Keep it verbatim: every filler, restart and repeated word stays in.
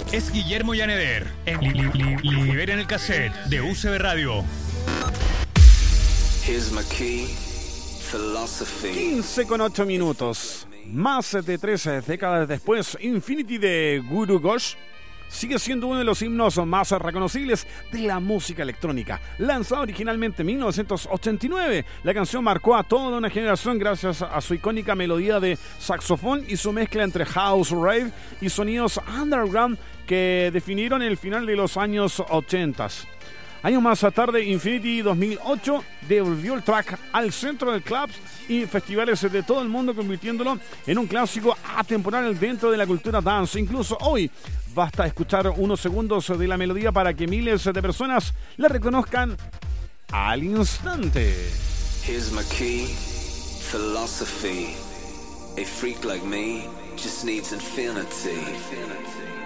Es Guillermo Yaneder en li, li, li, Liberen el Cassette de U C B Radio. Here's my key, philosophy. quince con ocho minutos. Más de tres décadas después, Infinity de Guru Ghosh sigue siendo uno de los himnos más reconocibles de la música electrónica. Lanzada originalmente en mil novecientos ochenta y nueve, la canción marcó a toda una generación gracias a su icónica melodía de saxofón y su mezcla entre house, rave y sonidos underground que definieron el final de los años ochenta. Años más tarde, Infinity dos mil ocho devolvió el track al centro de clubs y festivales de todo el mundo, convirtiéndolo en un clásico atemporal dentro de la cultura dance. Incluso hoy basta escuchar unos segundos de la melodía para que miles de personas la reconozcan al instante. Here's my key, philosophy. A freak like me just needs infinity. infinity.